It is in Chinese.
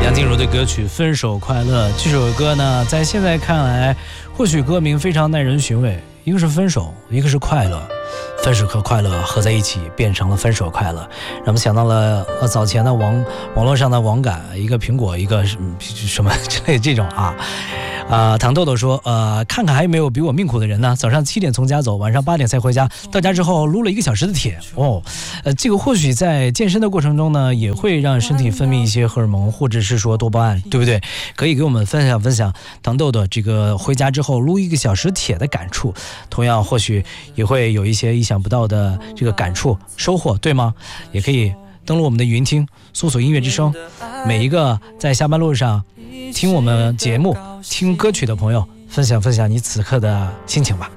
梁静茹的歌曲《分手快乐》，这首歌呢，在现在看来，或许歌名非常耐人寻味，一个是分手，一个是快乐，分手和快乐合在一起变成了分手快乐，让我们想到了早前的网络上的网感，一个苹果，一个什么之类的这种糖豆豆说，看看还有没有比我命苦的人呢？早上7点从家走，晚上8点才回家，到家之后撸了1个小时的铁这个或许在健身的过程中呢，也会让身体分泌一些荷尔蒙，或者是说多巴胺，对不对？可以给我们分享糖豆豆这个回家之后撸1个小时铁的感触，同样或许也会有一些意想不到的这个感触收获，对吗？也可以登录我们的云听，搜索音乐之声，每一个在下班路上听我们节目听歌曲的朋友，分享你此刻的心情吧。